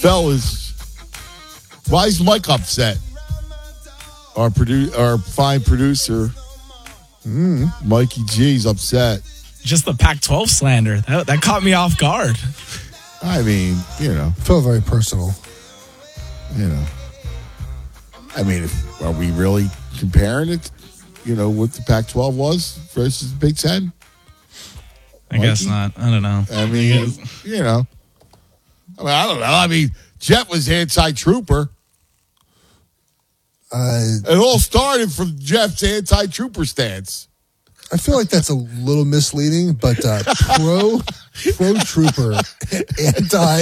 fellas, why is Mike upset? Our fine producer, Mikey G's upset. Just the Pac-12 slander. That caught me off guard. I mean, I feel very personal. I mean, are we really comparing it, what the Pac-12 was versus the Big Ten? I guess not. I don't know. I mean, I don't know. I mean, Jet was anti-trooper. It all started from Jeff's anti-trooper stance. I feel like that's a little misleading, but pro-trooper, anti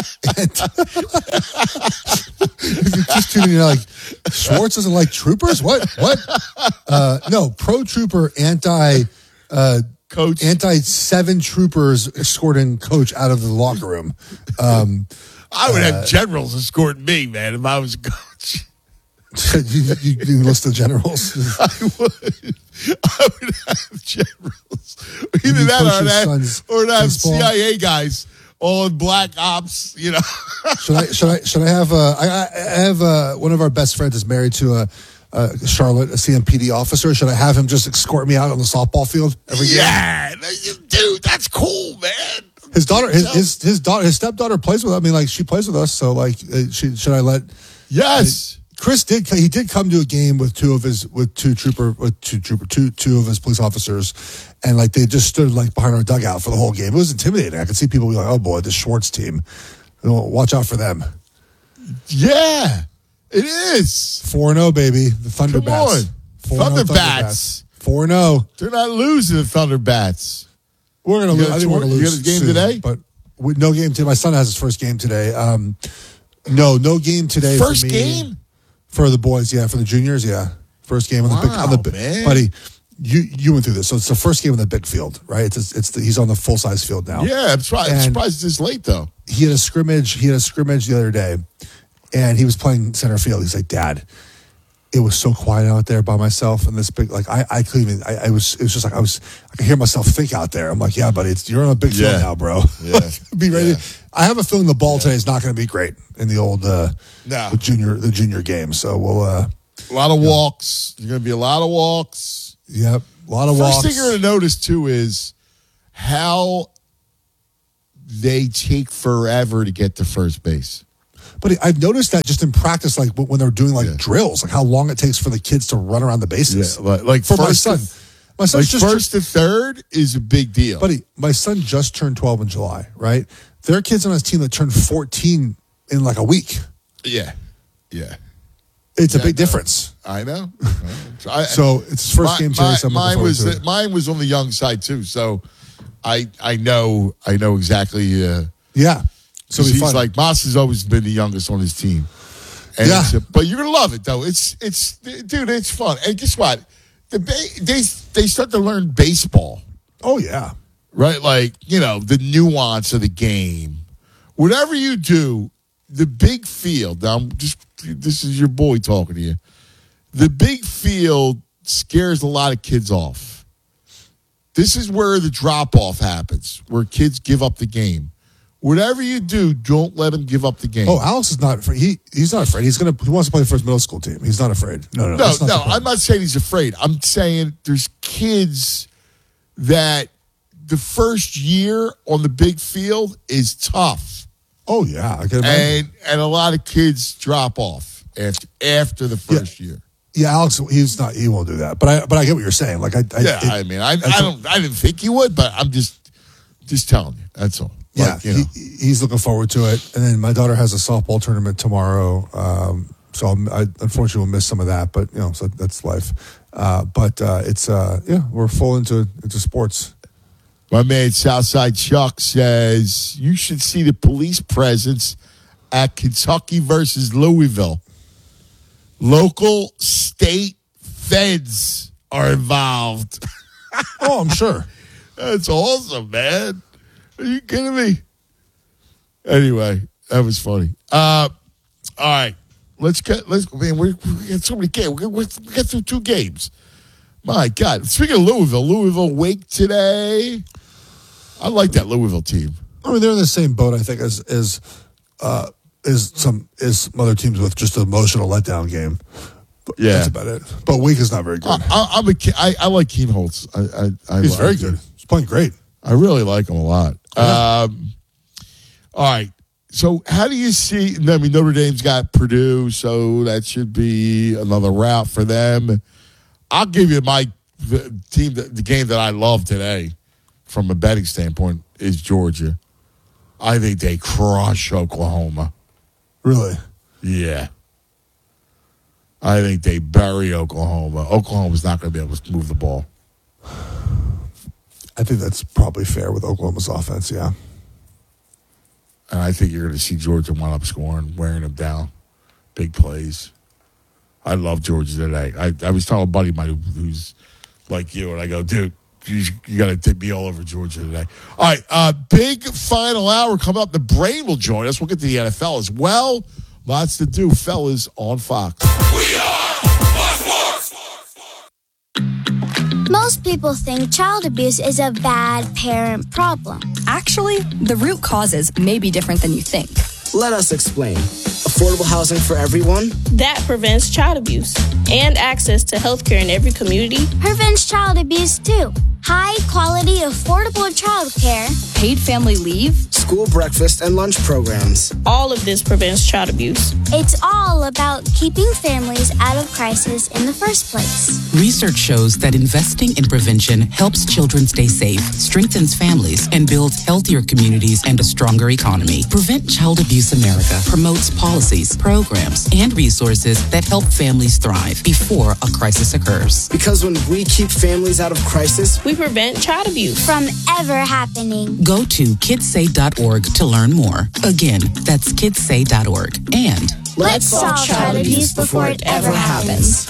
if you're just tuning in, like, Schwartz doesn't like troopers? What? No, pro-trooper, coach, anti-7 troopers escorting coach out of the locker room. I would have generals escorting me, man, if I was a coach. you list the generals. I would have generals. Either that or have CIA guys all in black ops. Should I have? I have one of our best friends is married to Charlotte, a CMPD officer. Should I have him just escort me out on the softball field every year? Yeah, dude, that's cool, man. His daughter, his stepdaughter plays with. I mean, like, she plays with us. So, like, should I let? Yes. Chris did come to a game with two of his police officers, and like they just stood like behind our dugout for the whole game. It was intimidating. I could see people be like, "Oh boy, the Schwartz team, watch out for them." Yeah, it is 4-0, baby. The Thunderbats. Thunderbats. 4-0. They're not losing the Thunderbats. We're gonna lose. I think we're gonna lose. You got a game soon, today, but no game today. My son has his first game today. No game today. First for me. game. For the boys, yeah. For the juniors, yeah. First game on the big, man. Buddy, you went through this, so it's the first game on the big field, right? He's on the full size field now. Yeah, I'm surprised it's this late though. He had a scrimmage the other day, and he was playing center field. He's like, "Dad, it was so quiet out there by myself in this big, like I couldn't even. It was just like I could hear myself think out there. I'm like, yeah, buddy, you're on a big field now, bro. Yeah, be ready. Yeah. I have a feeling the ball today is not going to be great in the old the junior game. So we'll a lot of walks. There's going to be a lot of walks. Yep, a lot of walks. First thing you're going to notice too is how they take forever to get to first base. But I've noticed that just in practice, like when they're doing drills, like how long it takes for the kids to run around the bases. Yeah, like for my son. My son's just first to third is a big deal. Buddy, my son just turned 12 in July, right? There are kids on his team that turned 14 in like a week. Yeah. It's a big difference. I know. So it's his first game today. So mine was on the young side too. So I know exactly. Yeah. So he's fun. Like Moss has always been the youngest on his team. And but you're gonna love it though. It's dude, it's fun. And guess what? They start to learn baseball. Oh yeah. Right? Like, the nuance of the game. Whatever you do, the big field, now this is your boy talking to you. The big field scares a lot of kids off. This is where the drop-off happens, where kids give up the game. Whatever you do, don't let him give up the game. Oh, Alex is not afraid. He's not afraid. He wants to play for his middle school team. He's not afraid. No. I'm not saying he's afraid. I'm saying there's kids that the first year on the big field is tough. Oh yeah, I can imagine. And a lot of kids drop off after the first year. Yeah, Alex, he won't do that. But I get what you're saying. Like I didn't think he would, but I'm just telling you. That's all. Yeah, he's looking forward to it. And then my daughter has a softball tournament tomorrow, so I unfortunately will miss some of that. But so that's life. But it's we're full into sports. My man Southside Chuck says you should see the police presence at Kentucky versus Louisville. Local state feds are involved. Oh, I'm sure. That's awesome, man. Are you kidding me? Anyway, that was funny. All right. We got so many games. We get through 2 games. My God. Speaking of Louisville Wake today. I like that Louisville team. I mean, they're in the same boat, I think, as some other teams with just an emotional letdown game. But Yeah. that's about it. But Wake is not very good. I like Keem Holtz. He's like very him. good. He's playing great. I really like him a lot. All right. So how do you see? I mean, Notre Dame's got Purdue, so that should be another route for them. I'll give you the team. The game that I love today, from a betting standpoint, is Georgia. I think they crush Oklahoma. Really? Yeah. I think they bury Oklahoma. Oklahoma's not going to be able to move the ball. I think that's probably fair with Oklahoma's offense, yeah. And I think you're going to see Georgia wind up scoring, wearing them down. Big plays. I love Georgia today. I was telling a buddy of mine who's like you, and I go, dude, you got to take me all over Georgia today. All right, big final hour coming up. The Brain will join us. We'll get to the NFL as well. Lots to do, fellas, on Fox. We are Fox Sports. Most people think child abuse is a bad parent problem. Actually, the root causes may be different than you think. Let us explain. Affordable housing for everyone? That prevents child abuse and access to healthcare in every community. Prevents child abuse too. High quality, affordable child care. Paid family leave. School breakfast and lunch programs. All of this prevents child abuse. It's all about keeping families out of crisis in the first place. Research shows that investing in prevention helps children stay safe, strengthens families, and builds healthier communities and a stronger economy. Prevent Child Abuse America promotes policies, programs, and resources that help families thrive before a crisis occurs. Because when we keep families out of crisis, we prevent child abuse from ever happening. Go to kidssay.org to learn more. Again, that's kidssay.org. And let's solve child abuse before it ever happens.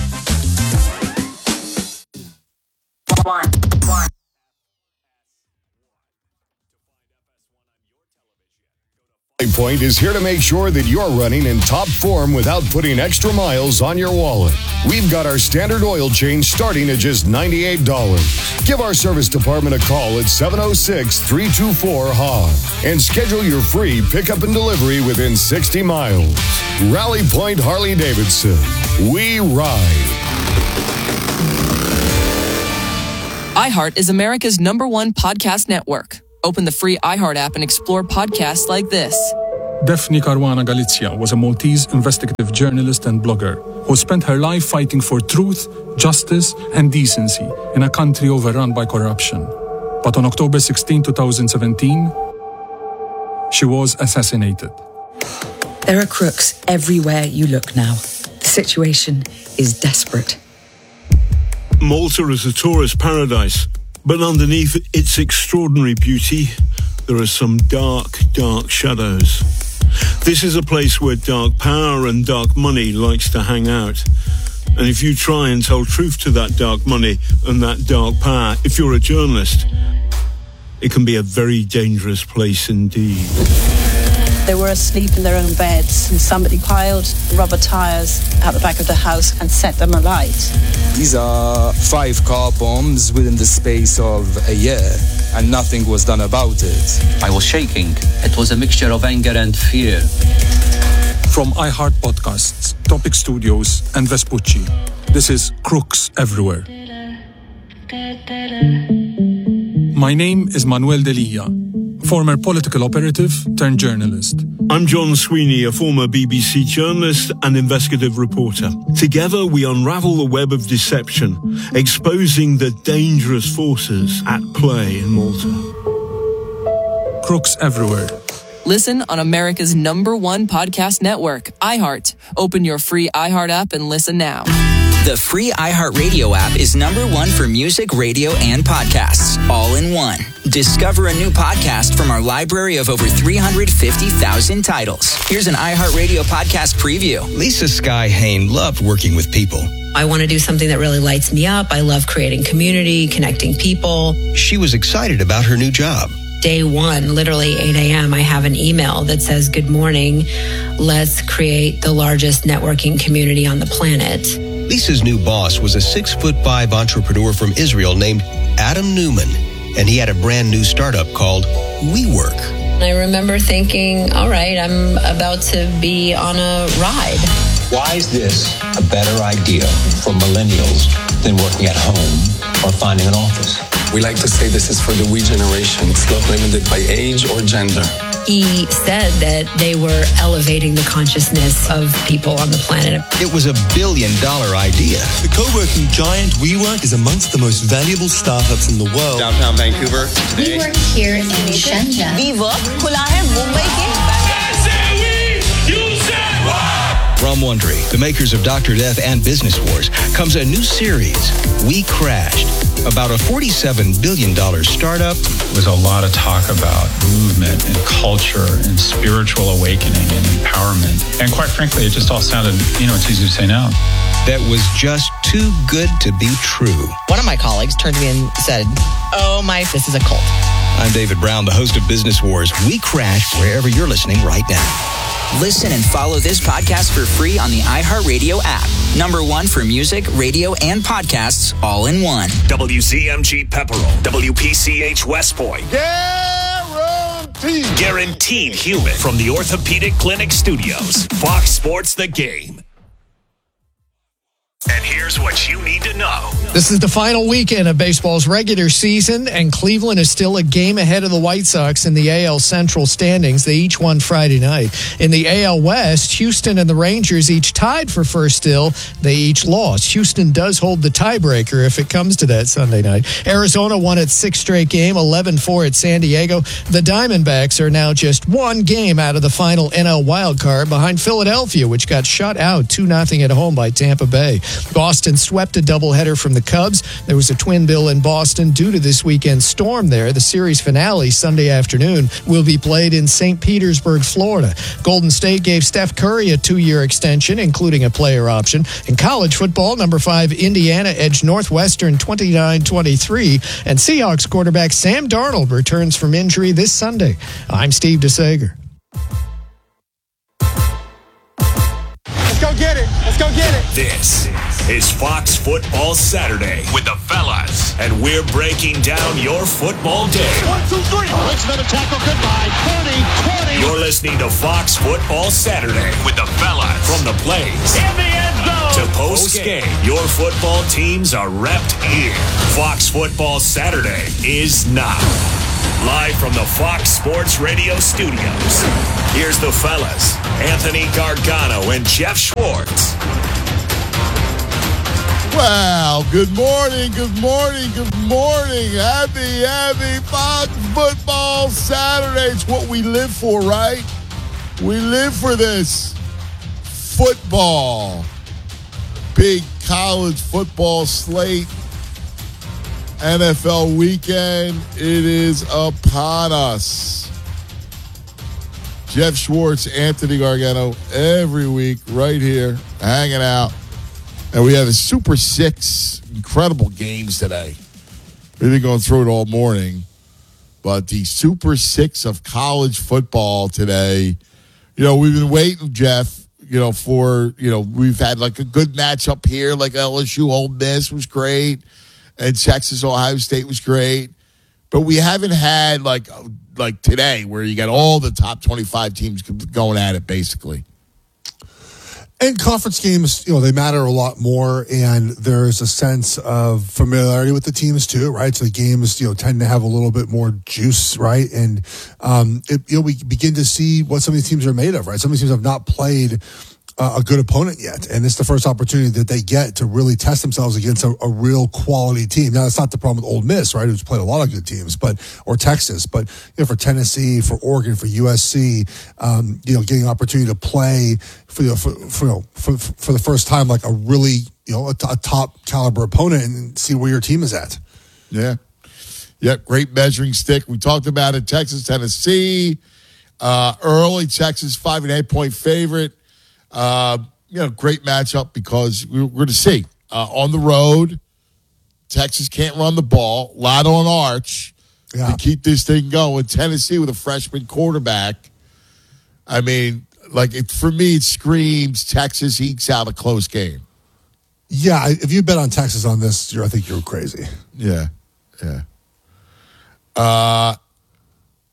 Point is here to make sure that you're running in top form without putting extra miles on your wallet. We've got our standard oil change starting at just $98. Give our service department a call at 706-324-HOG and schedule your free pickup and delivery within 60 miles. Rally Point Harley-Davidson. We ride. iHeart is America's #1 podcast network. Open the free iHeart app and explore podcasts like this. Daphne Caruana Galizia was a Maltese investigative journalist and blogger who spent her life fighting for truth, justice, and decency in a country overrun by corruption. But on October 16, 2017, she was assassinated. There are crooks everywhere you look now. The situation is desperate. Malta is a tourist paradise, but underneath its extraordinary beauty, there are some dark, dark shadows. This is a place where dark power and dark money likes to hang out. And if you try and tell truth to that dark money and that dark power, if you're a journalist, it can be a very dangerous place indeed. They were asleep in their own beds and somebody piled rubber tires out the back of the house and set them alight. These are 5 car bombs within the space of a year, and nothing was done about it. I was shaking. It was a mixture of anger and fear. From iHeart Podcasts, Topic Studios, and Vespucci, this is Crooks Everywhere. My name is Manuel Delia, former political operative turned journalist. I'm John Sweeney, a former BBC journalist and investigative reporter. Together, we unravel the web of deception, exposing the dangerous forces at play in Malta. Crooks Everywhere. Listen on America's #1 podcast network, iHeart. Open your free iHeart app and listen now. The free iHeartRadio app is #1 for music, radio, and podcasts, all in one. Discover a new podcast from our library of over 350,000 titles. Here's an iHeartRadio podcast preview. Lisa Sky Hain loved working with people. I want to do something that really lights me up. I love creating community, connecting people. She was excited about her new job. Day one, literally 8 a.m., I have an email that says, "Good morning. Let's create the largest networking community on the planet." Lisa's new boss was a 6'5" entrepreneur from Israel named Adam Newman, and he had a brand new startup called WeWork. I remember thinking, all right, I'm about to be on a ride. Why is this a better idea for millennials than working at home or finding an office? We like to say this is for the we generation. It's not limited by age or gender. He said that they were elevating the consciousness of people on the planet. It was $1 billion idea. The co-working giant WeWork is amongst the most valuable startups in the world. Downtown Vancouver today. We work here in Shenzhen. WeWork खुला है मुंबई के From Wondery, the makers of Dr. Death and Business Wars, comes a new series, We Crashed, about a $47 billion startup. There's a lot of talk about movement and culture and spiritual awakening and empowerment. And quite frankly, it just all sounded, it's easy to say now. That was just too good to be true. One of my colleagues turned to me and said, this is a cult. I'm David Brown, the host of Business Wars. We Crashed wherever you're listening right now. Listen and follow this podcast for free on the iHeartRadio app. #1 for music, radio, and podcasts all in one. WZMG Pepperell, WPCH West Point. Guaranteed human from the Orthopedic Clinic Studios. Fox Sports The Game. And here's what you need to know. This is the final weekend of baseball's regular season, and Cleveland is still a game ahead of the White Sox in the AL Central standings. They each won Friday night. In the AL West, Houston and the Rangers each tied for first still. They each lost. Houston does hold the tiebreaker if it comes to that Sunday night. Arizona won its sixth straight game, 11-4 at San Diego. The Diamondbacks are now just one game out of the final NL wildcard behind Philadelphia, which got shut out 2-0 at home by Tampa Bay. Boston swept a doubleheader from the Cubs. There was a twin bill in Boston due to this weekend's storm there. The series finale Sunday afternoon will be played in St. Petersburg, Florida. Golden State gave Steph Curry a 2-year extension, including a player option. In college football, number 5 Indiana edged Northwestern 29-23, and Seahawks quarterback Sam Darnold returns from injury this Sunday. I'm Steve DeSager. Let's go get it. Let's go get it. This is Fox Football Saturday with the fellas, and we're breaking down your football day. 1, 2, 3. Makes another tackle. Goodbye. 30, 20. You're listening to Fox Football Saturday with the fellas. From the plays In the end zone. to post-game, your football teams are repped here. Fox Football Saturday is now. Live from the Fox Sports Radio studios, here's the fellas, Anthony Gargano and Jeff Schwartz. Well, good morning. Happy Fox Football Saturday. It's what we live for, right? We live for this. Football. Big college football slate. NFL weekend, it is upon us. Jeff Schwartz, Anthony Gargano, every week right here, hanging out. And we have a Super 6, incredible games today. We've been going through it all morning. But the Super 6 of college football today, we've been waiting, Jeff, we've had like a good matchup here, like LSU Ole Miss was great. And Texas, Ohio State was great. But we haven't had like today where you got all the top 25 teams going at it, basically. And conference games, they matter a lot more, and there's a sense of familiarity with the teams too, right? So the games, tend to have a little bit more juice, right? And we begin to see what some of these teams are made of, right? Some of these teams have not played a good opponent yet, and it's the first opportunity that they get to really test themselves against a real quality team. Now, that's not the problem with Ole Miss, right, who's played a lot of good teams, or Texas, but for Tennessee, for Oregon, for USC, getting an opportunity to play for the first time like a really a top caliber opponent and see where your team is at. Yeah, great measuring stick. We talked about it. Texas, Tennessee, early Texas 5.5 point favorite. Great matchup because we're going to see on the road. Texas can't run the ball. A lot on Arch to keep this thing going. Tennessee with a freshman quarterback. I mean, for me, it screams Texas ekes out a close game. Yeah, if you bet on Texas on this, I think you're crazy. Yeah.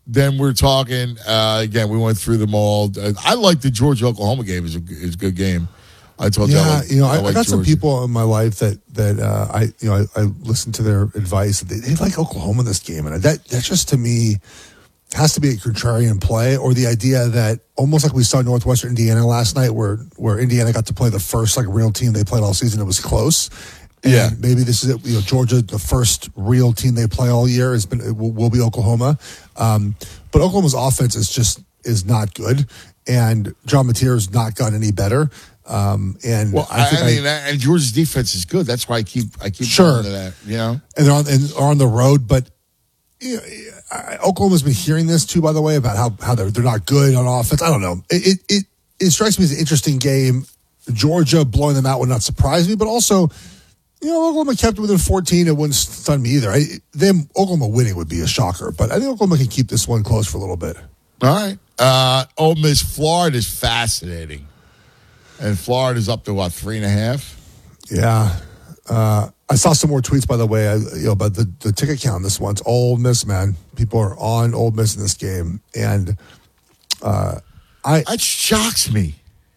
then we're talking, again, we went through them all. I like the Georgia-Oklahoma game. Is a good game. I told you. I got some people in my life that I listened to their advice. They like Oklahoma in this game, and that just to me has to be a contrarian play, or the idea that almost like we saw Northwestern Indiana last night, where Indiana got to play the first real team they played all season. It was close. And maybe this is it. Georgia, the first real team they play all year will be Oklahoma. But Oklahoma's offense is not good, and John Mateer's not gotten any better. And Georgia's defense is good. That's why I keep going to that. And they're on the road, but Oklahoma's been hearing this too, by the way, about how they're not good on offense. I don't know. It strikes me as an interesting game. Georgia blowing them out would not surprise me, but also, Oklahoma kept it within 14. It wouldn't stun me either. Oklahoma winning would be a shocker, but I think Oklahoma can keep this one close for a little bit. All right. Ole Miss, Florida is fascinating. And Florida's up to, 3.5? Yeah. I saw some more tweets, by the way, about the ticket count. This one's Ole Miss, man. People are on Ole Miss in this game. And it shocks me.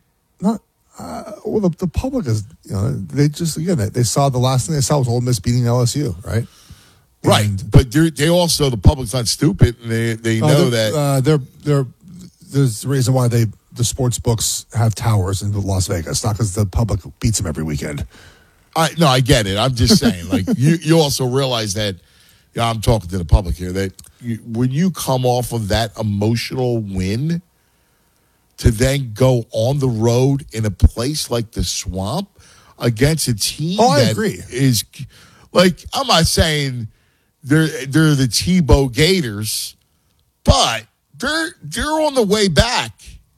The public is, they just, again, they saw the last thing they saw was Ole Miss beating LSU, right? Right. But they also, the public's not stupid. And they know that. There's a reason why the sports books have towers in Las Vegas, not because the public beats them every weekend. I get it. I'm just saying, you also realize that, I'm talking to the public here, that when you come off of that emotional win, to then go on the road in a place like the Swamp against a team I agree. Is I'm not saying they're the Tebow Gators, but they're on the way back.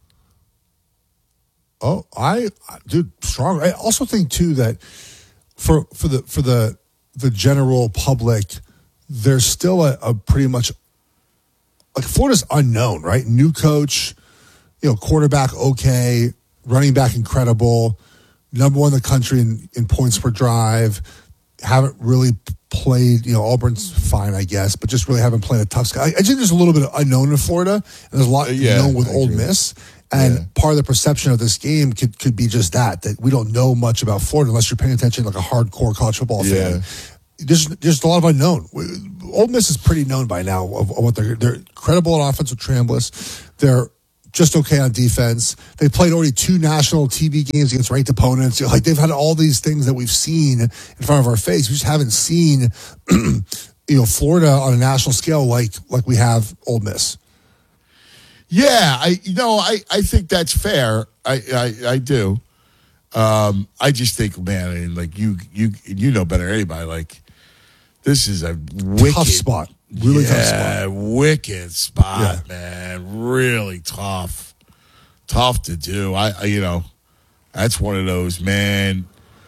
Oh, dude, strong. I also think too that for the general public, there's still a pretty much Florida's unknown, right? New coach, quarterback okay, running back incredible, number one in the country in points per drive. Haven't really played, Auburn's fine, I guess, but just really haven't played a tough guy. I think there's a little bit of unknown in Florida, and there's a lot known with Ole Miss. And part of the perception of this game could be just that we don't know much about Florida unless you're paying attention like a hardcore college football fan. There's a lot of unknown. Ole Miss is pretty known by now of what they're credible on offense with Chambliss. They're just okay on defense. They played already 2 national TV games against ranked opponents. They've had all these things that we've seen in front of our face. We just haven't seen, Florida on a national scale like we have Ole Miss. Yeah, I think that's fair. I do. I just think, man, you know better than anybody. This is a wicked tough spot. Really tough spot. Wicked spot, man. Really tough. Tough to do. That's one of those, man.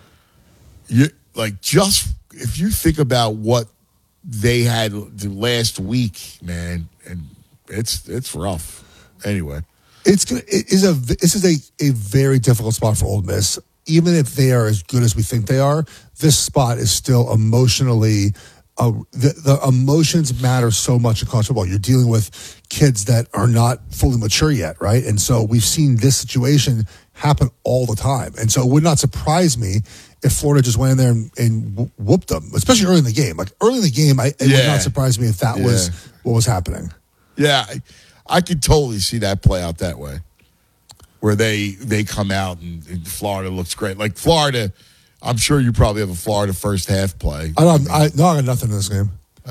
Just if you think about what they had the last week, man, and it's rough. Anyway, this is a very difficult spot for Ole Miss. Even if they are as good as we think they are, this spot is still emotionally. The emotions matter so much in college football. You're dealing with kids that are not fully mature yet, right? And so we've seen this situation happen all the time. And so it would not surprise me if Florida just went in there and whooped them, especially early in the game. Early in the game, it would not surprise me if that was what was happening. Yeah, I could totally see that play out that way, where they come out and Florida looks great. Florida, I'm sure you probably have a Florida first half play. I got nothing in this game.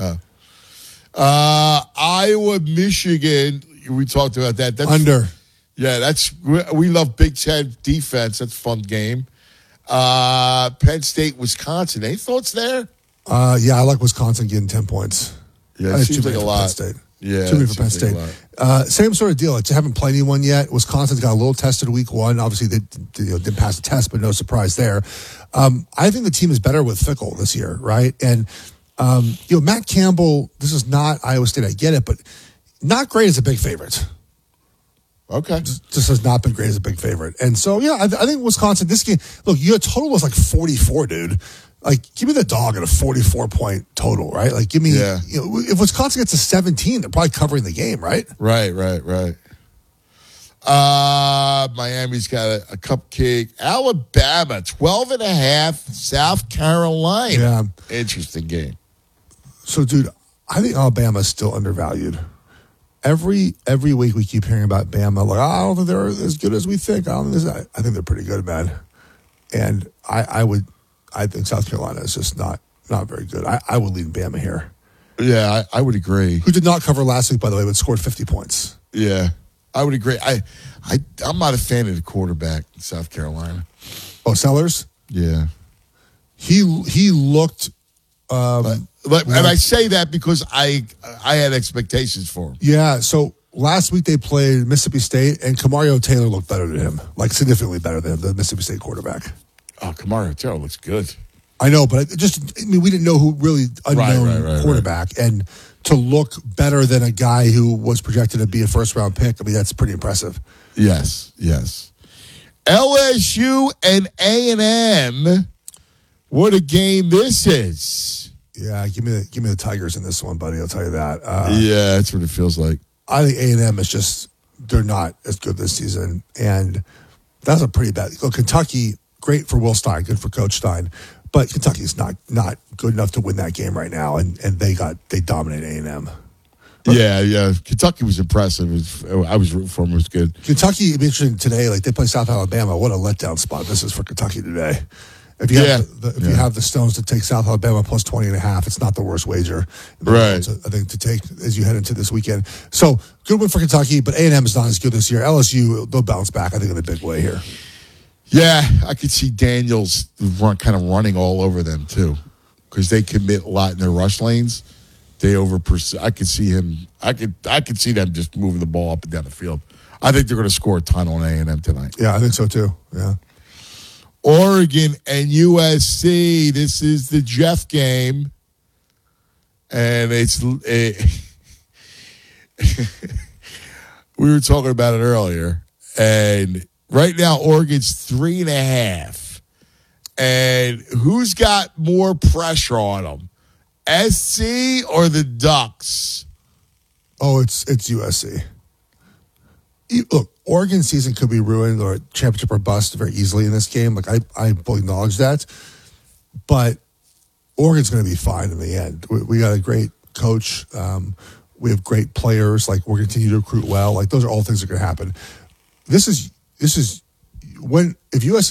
Iowa, Michigan. We talked about that. That's, under. Yeah, we love Big Ten defense. That's a fun game. Penn State, Wisconsin. Any thoughts there? Yeah, I like Wisconsin getting 10 points. Yeah, it seems like a lot. Penn State. Yeah, too many for Penn State. Same sort of deal. They haven't played anyone yet. Wisconsin's got a little tested week 1. Obviously, they didn't pass the test, but no surprise there. I think the team is better with Fickell this year, right? And Matt Campbell. This is not Iowa State. I get it, but not great as a big favorite. Okay. Just has not been great as a big favorite. And so, yeah, I think Wisconsin, this game, look, your total was like 44, dude. Like, give me the dog at a 44-point total, right? Like, give me, if Wisconsin gets a 17, they're probably covering the game, right? Right. Miami's got a cupcake. Alabama, 12.5, South Carolina. Yeah. Interesting game. So, dude, I think Alabama's still undervalued. Every week we keep hearing about Bama. Like, I don't think they're as good as we think. I think they're pretty good, man. And I think South Carolina is just not very good. I would lead Bama here. Yeah, I would agree. Who did not cover last week, by the way, but scored 50 points. Yeah, I would agree. I'm not a fan of the quarterback in South Carolina. Oh, Sellers? Yeah. He looked... and I say that because I had expectations for him. Yeah, so last week they played Mississippi State, and Kamario Taylor looked better than him, like significantly better than the Mississippi State quarterback. Oh, Kamario Taylor looks good. I know, but we didn't know who really unknown quarterback, and to look better than a guy who was projected to be a first-round pick, I mean, that's pretty impressive. Yes. LSU and A&M, what a game this is. Yeah, give me the Tigers in this one, buddy. I'll tell you that. Yeah, that's what it feels like. I think A&M is just, they're not as good this season, and that's a pretty bad. Look, Kentucky, great for Will Stein, good for Coach Stein, but Kentucky's not good enough to win that game right now, and they dominate A&M. Yeah. Kentucky was impressive. I was rooting for them. It was good. Kentucky, it'd be interesting today. Like, they play South Alabama. What a letdown spot this is for Kentucky today. If you have the Stones to take South Alabama plus 20.5, it's not the worst wager. Right. I think to take as you head into this weekend. So good win for Kentucky, but A&M is not as good this year. LSU, they'll bounce back, I think, in a big way here. Yeah, I could see Daniels kind of running all over them too, because they commit a lot in their rush lanes. They I could see him. I could see them just moving the ball up and down the field. I think they're going to score a ton on A&M tonight. Yeah, I think so too. Yeah. Oregon and USC. This is the Jeff game, and we were talking about it earlier, and right now Oregon's 3.5, and who's got more pressure on them, SC or the Ducks? Oh, it's USC. Look, Oregon season could be ruined or championship or bust very easily in this game. Like, I fully acknowledge that. But Oregon's going to be fine in the end. We got a great coach. We have great players. Like, we're going to continue to recruit well. Like, those are all things that are going to happen. This is when, if USC